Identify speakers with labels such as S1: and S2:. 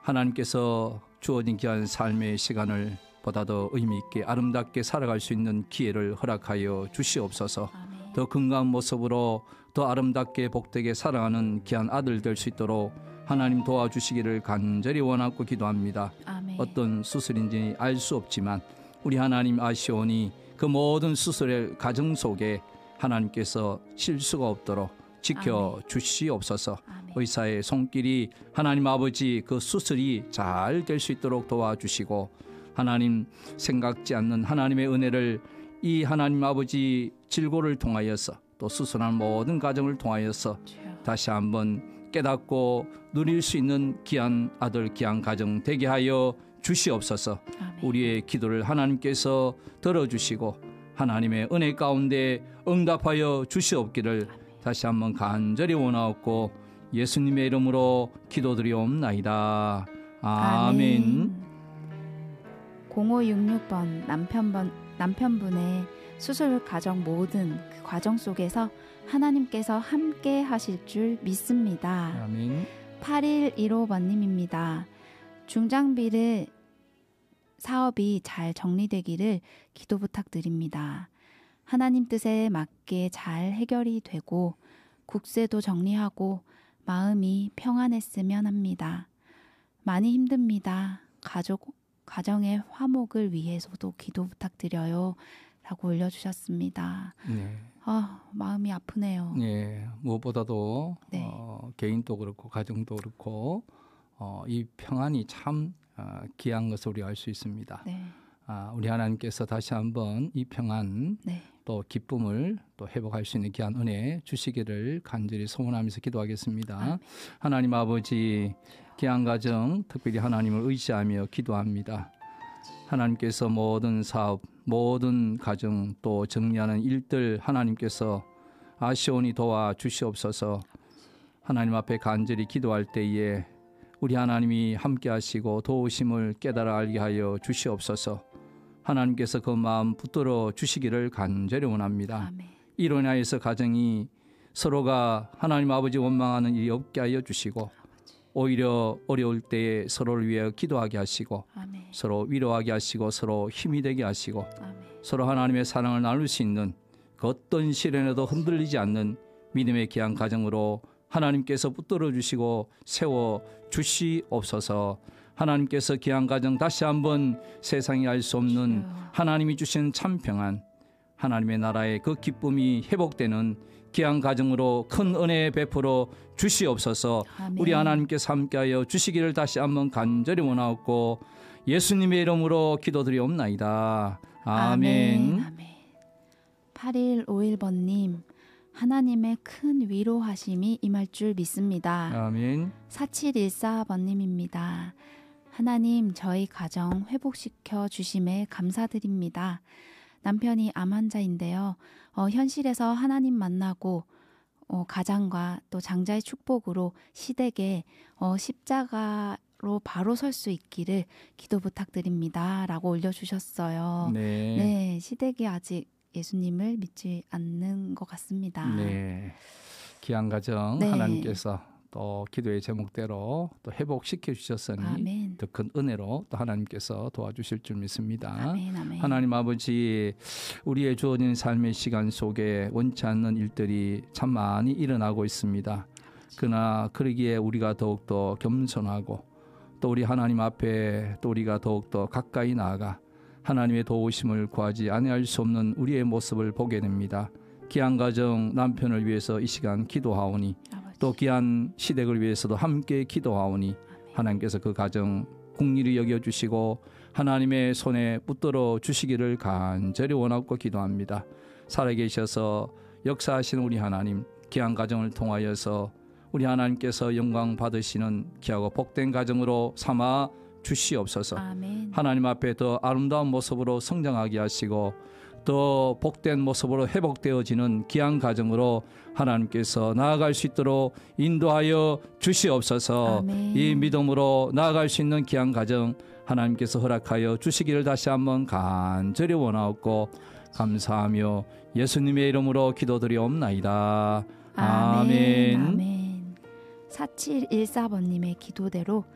S1: 하나님께서 주어진 귀한 삶의 시간을 보다 더 의미 있게 아름답게 살아갈 수 있는 기회를 허락하여 주시옵소서.
S2: 아멘.
S1: 더 건강한 모습으로 더 아름답게 복되게 살아가는 귀한 아들 될 수 있도록 하나님 도와주시기를 간절히 원하고 기도합니다.
S2: 아멘.
S1: 어떤 수술인지 알 수 없지만 우리 하나님 아시오니 그 모든 수술의 과정 속에 하나님께서 실수가 없도록 지켜주시옵소서.
S2: 아멘.
S1: 의사의 손길이 하나님 아버지 그 수술이 잘 될 수 있도록 도와주시고 하나님 생각지 않는 하나님의 은혜를 이 하나님 아버지 질고를 통하여서 또 수술한 모든 과정을 통하여서 다시 한번 깨닫고 누릴 수 있는 귀한 아들 귀한 가정 되게 하여 주시옵소서.
S2: 아멘.
S1: 우리의 기도를 하나님께서 들어주시고 하나님의 은혜 가운데 응답하여 주시옵기를 다시 한번 간절히 원하옵고 예수님의 이름으로 기도드리옵나이다. 아멘.
S2: 0566번 남편분의 수술 과정 모든 그 과정 속에서 하나님께서 함께 하실 줄 믿습니다.
S1: 아멘.
S2: 8115번님입니다. 중장비를 사업이 잘 정리되기를 기도 부탁드립니다. 하나님 뜻에 맞게 잘 해결이 되고 국세도 정리하고 마음이 평안했으면 합니다. 많이 힘듭니다. 가정의 화목을 위해서도 기도 부탁드려요. 라고 올려주셨습니다.
S1: 네.
S2: 마음이 아프네요.
S1: 네. 무엇보다도
S2: 네.
S1: 개인도 그렇고 가정도 그렇고 이 평안이 참 귀한 것을 우리가 알 수 있습니다.
S2: 네.
S1: 우리 하나님께서 다시 한번 이 평안
S2: 네.
S1: 또 기쁨을 또 회복할 수 있는 귀한 은혜 주시기를 간절히 소원하면서 기도하겠습니다. 하나님 아버지 귀한 가정 특별히 하나님을 의지하며 기도합니다. 하나님께서 모든 사업 모든 가정 또 정리하는 일들 하나님께서 아시오니 도와주시옵소서. 하나님 앞에 간절히 기도할 때에 우리 하나님이 함께 하시고 도우심을 깨달아 알게 하여 주시옵소서. 하나님께서 그 마음 붙들어 주시기를 간절히 원합니다.
S2: 아멘.
S1: 이로 인하여서 가정이 서로가 하나님 아버지 원망하는 일이 없게 하여 주시고 오히려 어려울 때에 서로를 위해 기도하게 하시고
S2: 아멘.
S1: 서로 위로하게 하시고 서로 힘이 되게 하시고
S2: 아멘.
S1: 서로 하나님의 사랑을 나눌 수 있는 그 어떤 시련에도 흔들리지 않는 믿음의 귀한 가정으로 하나님께서 붙들어 주시고 세워 주시옵소서. 하나님께서 귀한 가정 다시 한번 세상이 알 수 없는 하나님이 주신 참 평안 하나님의 나라의 그 기쁨이 회복되는 귀한 가정으로 큰 은혜 베풀어 주시옵소서.
S2: 아멘.
S1: 우리 하나님께서 함께하여 주시기를 다시 한번 간절히 원하옵고 예수님의 이름으로 기도드리옵나이다. 아멘.
S2: 아멘. 8151번님 하나님의 큰 위로하심이 임할 줄 믿습니다.
S1: 아멘.
S2: 4714번님입니다. 하나님 저희 가정 회복시켜 주심에 감사드립니다. 남편이 암 환자인데요. 현실에서 하나님 만나고 가장과 또 장자의 축복으로 시댁에 십자가로 바로 설 수 있기를 기도 부탁드립니다. 라고 올려주셨어요.
S1: 네.
S2: 네, 시댁이 아직 예수님을 믿지 않는 것 같습니다.
S1: 네. 귀한 가정
S2: 네.
S1: 하나님께서 또 기도의 제목대로 또 회복시켜 주셨으니
S2: 아멘.
S1: 더 큰 은혜로 또 하나님께서 도와주실 줄 믿습니다.
S2: 아멘, 아멘.
S1: 하나님 아버지 우리의 주어진 삶의 시간 속에 원치 않는 일들이 참 많이 일어나고 있습니다. 그러나 그러기에 우리가 더욱더 겸손하고 또 우리 하나님 앞에 또 우리가 더욱더 가까이 나아가 하나님의 도우심을 구하지 아니할 수 없는 우리의 모습을 보게 됩니다. 귀한 가정 남편을 위해서 이 시간 기도하오니 또 귀한 시댁을 위해서도 함께 기도하오니 하나님께서 그 가정 긍휼히 여겨주시고 하나님의 손에 붙들어 주시기를 간절히 원하고 기도합니다. 살아계셔서 역사하시는 우리 하나님 귀한 가정을 통하여서 우리 하나님께서 영광 받으시는 귀하고 복된 가정으로 삼아 주시옵소서.
S2: 아멘.
S1: 하나님 앞에 더 아름다운 모습으로 성장하게 하시고 더 복된 모습으로 회복되어지는 귀한 가정으로 하나님께서 나아갈 수 있도록 인도하여 주시옵소서.
S2: 아멘.
S1: 이 믿음으로 나아갈 수 있는 귀한 가정 하나님께서 허락하여 주시기를 다시 한번 간절히 원하옵고 감사하며 예수님의 이름으로 기도드리옵나이다. 아멘.
S2: 아멘. 4714번님의 기도대로